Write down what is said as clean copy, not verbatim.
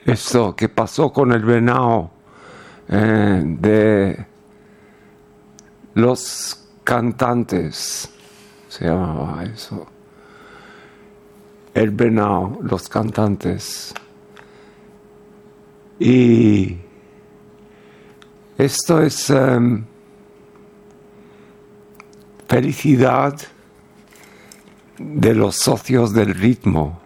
Esto que pasó con el venado de los cantantes, se llamaba eso. El venado, los cantantes. Y esto es felicidad de los socios del ritmo.